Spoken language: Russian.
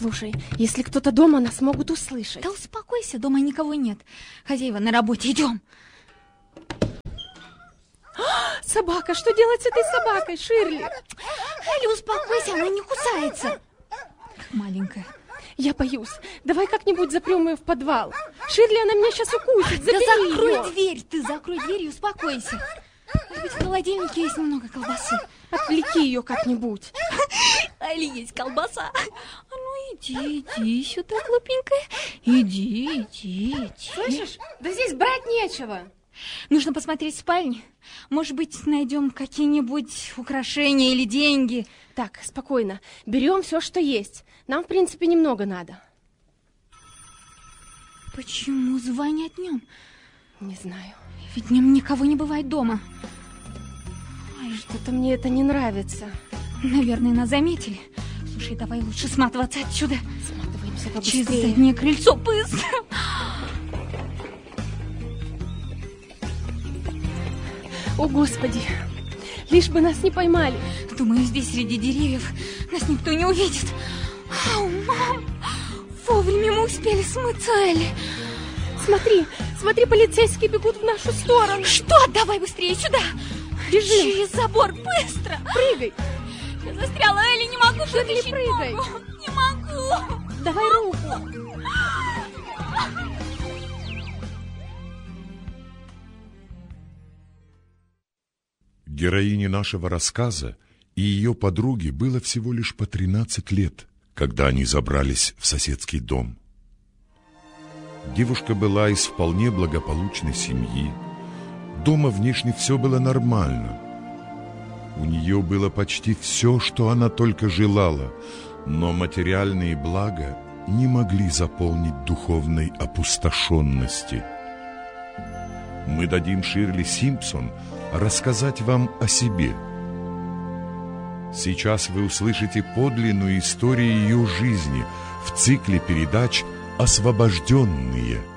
Слушай, если кто-то дома, нас могут услышать. Да успокойся, дома никого нет. Хозяева на работе, идем. Собака, что делать с этой собакой, Ширли? Элли, успокойся, она не кусается. Маленькая. Я боюсь. Давай как-нибудь запрем ее в подвал. Ширли, она меня сейчас укусит. Забери да закрой ее. дверь, ты закрой дверь и успокойся. Может быть, в холодильнике есть немного колбасы. Отвлеки ее как-нибудь. Элли, есть колбаса. А ну иди сюда, глупенькая. Иди. Слышишь? Да здесь брать нечего. Нужно посмотреть в спальне. Может быть, найдем какие-нибудь украшения или деньги. Так, спокойно. Берем все, что есть. Нам, в принципе, немного надо. Почему звонят днем? Не знаю. Ведь днем никого не бывает дома. Ой, что-то мне это не нравится. Наверное, нас заметили. Слушай, давай лучше сматываться отсюда. Сматываемся побыстрее. Через заднее крыльцо, быстро. О, Господи! Лишь бы нас не поймали. Думаю, здесь среди деревьев нас никто не увидит. Ау, мам! Вовремя мы успели смыться, Элли. Смотри, полицейские бегут в нашу сторону. Что? Давай быстрее сюда. Бежим. Через забор, быстро. Прыгай. Я застряла, Элли, не могу вытащить прыгай. ногу. Не могу. Давай руку. Героине нашего рассказа и ее подруге было всего лишь по 13 лет, когда они забрались в соседский дом. Девушка была из вполне благополучной семьи. Дома внешне все было нормально. У нее было почти все, что она только желала, но материальные блага не могли заполнить духовной опустошенности. Мы дадим Ширли Симпсон рассказать вам о себе. Сейчас вы услышите подлинную историю ее жизни в цикле передач «Освобожденные».